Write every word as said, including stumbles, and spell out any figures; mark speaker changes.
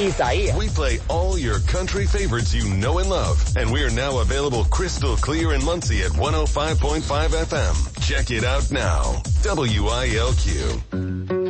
Speaker 1: Isaías.
Speaker 2: We play all your country favorites you know and love. And we are now available crystal clear in Muncie at one oh five point five F M. Check it out now. W I L Q.